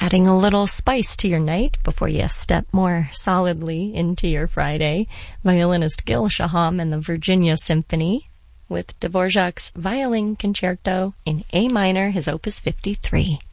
Adding a little spice to your night before you step more solidly into your Friday, violinist Gil Shaham and the Virginia Symphony with Dvorak's Violin Concerto in A minor, his Opus 53.